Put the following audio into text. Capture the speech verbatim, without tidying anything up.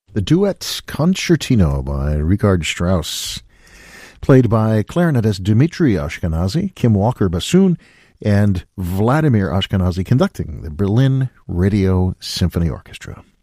The duet Concertino by Richard Strauss, played by clarinetist Dmitri Ashkenazy, Kim Walker bassoon, and Vladimir Ashkenazy conducting the Berlin Radio Symphony Orchestra.